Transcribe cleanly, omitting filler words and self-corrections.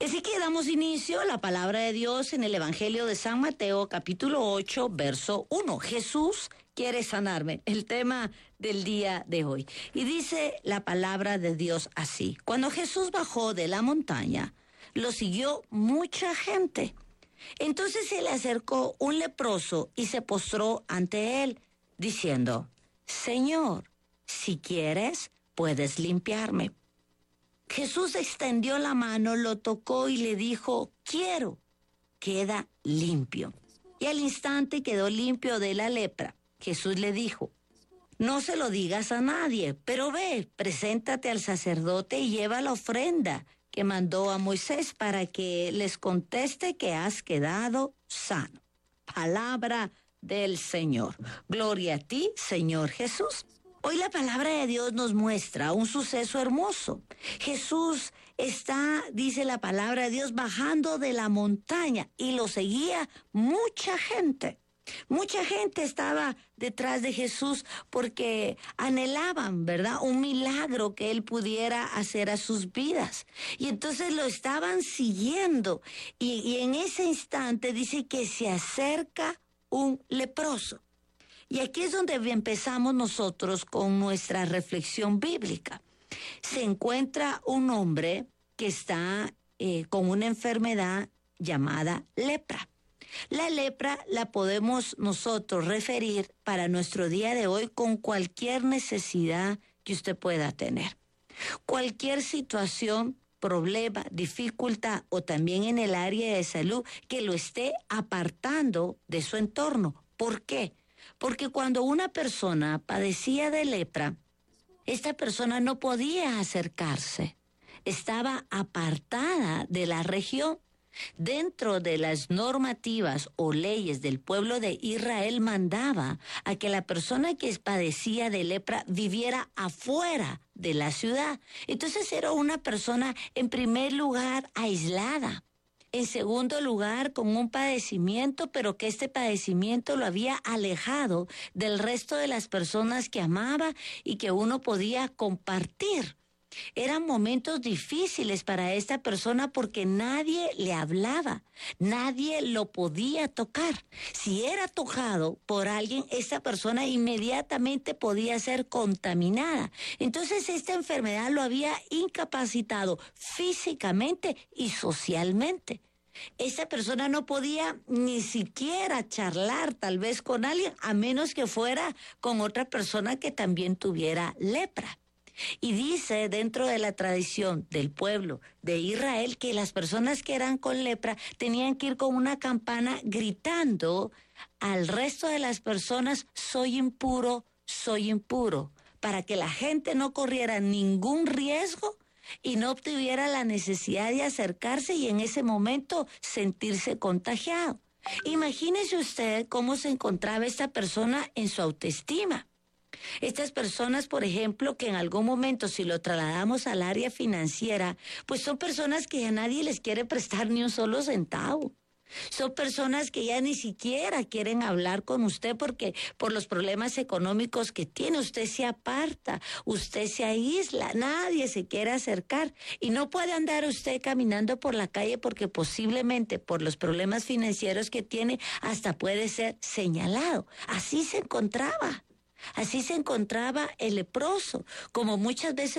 Así que damos inicio a la palabra de Dios en el Evangelio de San Mateo, capítulo 8, verso 1. Jesús quiere sanarme, el tema del día de hoy. Y dice la palabra de Dios así: cuando Jesús bajó de la montaña, lo siguió mucha gente. Entonces se le acercó un leproso y se postró ante él, diciendo: Señor, si quieres, puedes limpiarme. Jesús extendió la mano, lo tocó y le dijo: quiero, queda limpio. Y al instante quedó limpio de la lepra. Jesús le dijo: no se lo digas a nadie, pero ve, preséntate al sacerdote y lleva la ofrenda que mandó a Moisés para que les conteste que has quedado sano. Palabra del Señor. Gloria a ti, Señor Jesús. Hoy la palabra de Dios nos muestra un suceso hermoso. Jesús está, dice la palabra de Dios, bajando de la montaña y lo seguía mucha gente. Mucha gente estaba detrás de Jesús porque anhelaban, ¿verdad?, un milagro que él pudiera hacer a sus vidas. Y entonces lo estaban siguiendo. Y en ese instante dice que se acerca un leproso. Y aquí es donde empezamos nosotros con nuestra reflexión bíblica. Se encuentra un hombre que está con una enfermedad llamada lepra. La lepra la podemos nosotros referir para nuestro día de hoy con cualquier necesidad que usted pueda tener. Cualquier situación, problema, dificultad o también en el área de salud que lo esté apartando de su entorno. ¿Por qué? Porque cuando una persona padecía de lepra, esta persona no podía acercarse, estaba apartada de la región. Dentro de las normativas o leyes del pueblo de Israel mandaba a que la persona que padecía de lepra viviera afuera de la ciudad. Entonces era una persona, en primer lugar, aislada. En segundo lugar, con un padecimiento, pero que este padecimiento lo había alejado del resto de las personas que amaba y que uno podía compartir. Eran momentos difíciles para esta persona porque nadie le hablaba, nadie lo podía tocar. Si era tocado por alguien, esta persona inmediatamente podía ser contaminada. Entonces esta enfermedad lo había incapacitado físicamente y socialmente. Esta persona no podía ni siquiera charlar tal vez con alguien, a menos que fuera con otra persona que también tuviera lepra. Y dice dentro de la tradición del pueblo de Israel que las personas que eran con lepra tenían que ir con una campana gritando al resto de las personas: soy impuro, para que la gente no corriera ningún riesgo y no tuviera la necesidad de acercarse y en ese momento sentirse contagiado. Imagínese usted cómo se encontraba esta persona en su autoestima. Estas personas, por ejemplo, que en algún momento, si lo trasladamos al área financiera, pues son personas que a nadie les quiere prestar ni un solo centavo. Son personas que ya ni siquiera quieren hablar con usted porque por los problemas económicos que tiene, usted se aparta, usted se aísla, nadie se quiere acercar y no puede andar usted caminando por la calle porque posiblemente por los problemas financieros que tiene hasta puede ser señalado. Así se encontraba el leproso, como muchas veces